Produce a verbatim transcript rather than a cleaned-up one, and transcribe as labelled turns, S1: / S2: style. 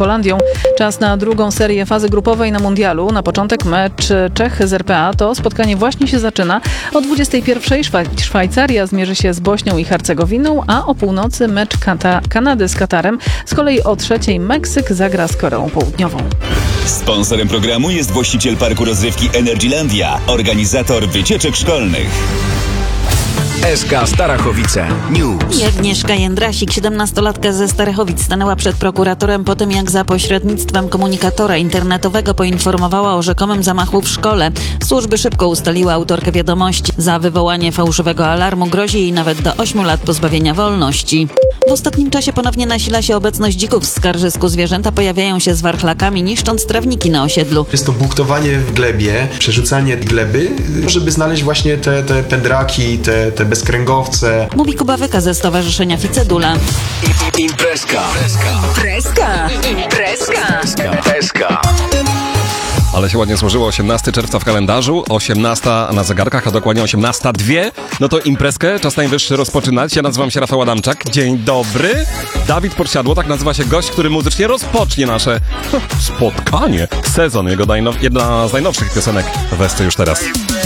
S1: Holandią. Czas na drugą serię fazy grupowej na mundialu. Na początek mecz Czech z R P A. To spotkanie właśnie się zaczyna. O dwudziestej pierwszej Szwa- Szwajcaria zmierzy się z Bośnią i Hercegowiną, a o północy mecz Kata- Kanady z Katarem. Z kolei o trzeciej Meksyk zagra z Koreą Południową.
S2: Sponsorem programu jest właściciel parku rozrywki Energylandia, organizator wycieczek szkolnych.
S3: S K Starachowice News.
S4: Agnieszka Jędrasik, siedemnastolatka ze Starachowic, stanęła przed prokuratorem po tym, jak za pośrednictwem komunikatora internetowego poinformowała o rzekomym zamachu w szkole. Służby szybko ustaliły autorkę wiadomości. Za wywołanie fałszywego alarmu grozi jej nawet do ośmiu lat pozbawienia wolności. W ostatnim czasie ponownie nasila się obecność dzików w skarżysku. Zwierzęta pojawiają się z warchlakami, niszcząc trawniki na osiedlu.
S5: Jest to buktowanie w glebie, przerzucanie gleby, żeby znaleźć właśnie te, te pędraki, te, te bezkręgowce.
S4: Mówi Kuba Wyka ze Stowarzyszenia Ficedula.
S3: Imprezka.
S4: Imprezka! Imprezka!
S3: Imprezka.
S6: Ale się ładnie złożyło, osiemnastego czerwca w kalendarzu, osiemnasta na zegarkach, a dokładnie osiemnasta dwie. No to imprezkę czas najwyższy rozpoczynać. Ja nazywam się Rafał Adamczak. Dzień dobry. Dawid Podsiadło, tak nazywa się gość, który muzycznie rozpocznie nasze spotkanie. Sezon, jego najnow- jedna z najnowszych piosenek w Esce już teraz.